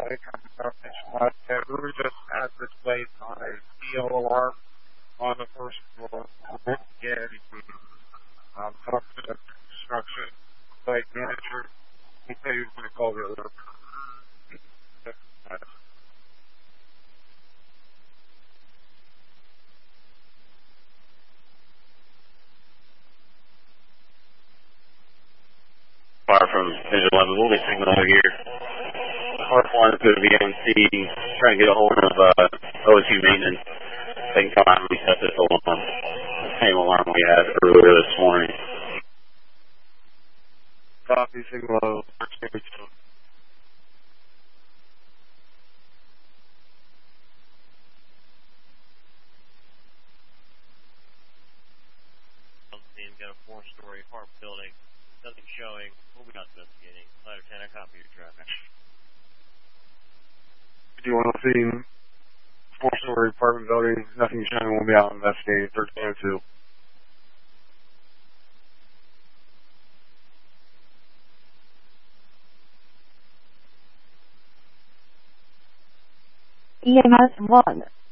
We were just at this place on a PO alarm on the first floor. Yeah, talked to the construction site manager. He said he was going to call the other. Fire from Engine 11, we'll get signal over here. Hard flying to the VMC, trying to get a hold of OSU maintenance. They can come out and reset this alarm. The same alarm we had earlier this morning. Copy, signal. Got a 4-story apartment building. Nothing showing. We'll be not investigating. Ladder 10, I copy your traffic. Do you want to see 4-story apartment building? Nothing showing. We'll be out investigating. 1302. EMS 1.